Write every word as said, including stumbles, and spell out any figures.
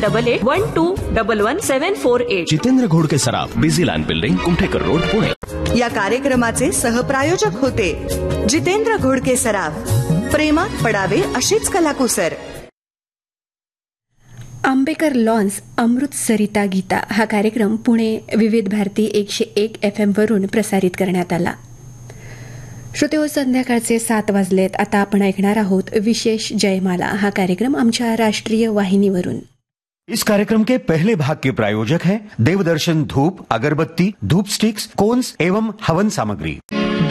Double eight one two double one सेवन four eight. Jitendra Ghodke सराफ, busy land building, Kumthekar road, Pune. या कार्यक्रमाचे सहप्रायोजक होते जितेंद्र घोडके सराफ. प्रेमात पडावे अशीच कलाकुसर. आंबेकर लॉन्स अमृत सरिता गीता हा कार्यक्रम पुणे विविध भारती एकशे एक एफ एम वरून प्रसारित करण्यात आला. श्रोते हो, संध्याकाळचे सात वाजलेत. आता आपण ऐकणार आहोत विशेष जयमाला हा कार्यक्रम आमच्या राष्ट्रीय वाहिनीवरून. इस कार्यक्रम के पहले भाग के प्रायोजक हैं देवदर्शन धूप, अगरबत्ती, धूप स्टिक्स, कोन्स एवं हवन सामग्री.